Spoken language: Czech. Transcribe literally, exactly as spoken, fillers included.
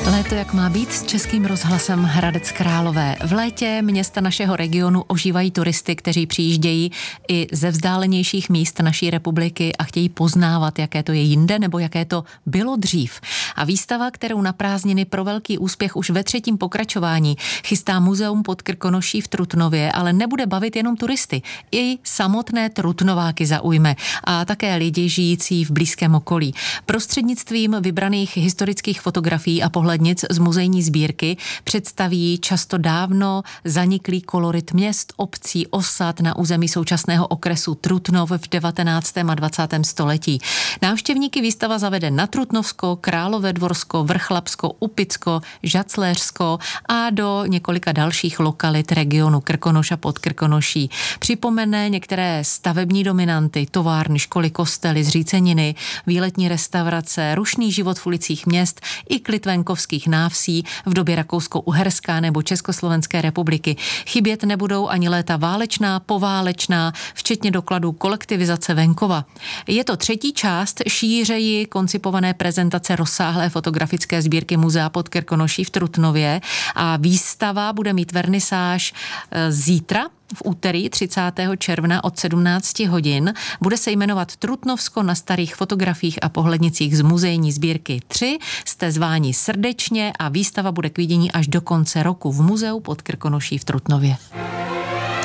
Léto jak má být s Českým rozhlasem Hradec Králové. V létě města našeho regionu ožívají turisty, kteří přijíždějí i ze vzdálenějších míst naší republiky a chtějí poznávat, jaké to je jinde nebo jaké to bylo dřív. A výstava, kterou na prázdniny pro velký úspěch už ve třetím pokračování chystá muzeum pod Krkonoší v Trutnově, ale nebude bavit jenom turisty. I samotné Trutnováky zaujme a také lidi žijící v blízkém okolí. Prostřednictvím vybraných historických fotografií a pohlednic z muzejní sbírky představí často dávno zaniklý kolorit měst, obcí, osad na území současného okresu Trutnov v devatenáctém a dvacátém století. Návštěvníky výstava zavede na Trutnovsko, Královédvorsko, Vrchlabsko, Upicko, Žacléřsko a do několika dalších lokalit regionu Krkonoš a Podkrkonoší. Připomene některé stavební dominanty, továrny, školy, kostely, zříceniny, výletní restaurace, rušný život v ulicích měst i klid venkovských návsí v době Rakousko-Uherská nebo Československé republiky. Chybět nebudou ani léta válečná, poválečná, včetně dokladů kolektivizace venkova. Je to třetí část šířeji koncipované prezentace rozsáhlé fotografické sbírky muzea pod Krkonoší v Trutnově a výstava bude mít vernisáž zítra, v úterý třicátého června od sedmnácti hodin. Bude se jmenovat Trutnovsko na starých fotografiích a pohlednicích z muzejní sbírky tři. Jste zváni srdečně a výstava bude k vidění až do konce roku v muzeu pod Krkonoší v Trutnově.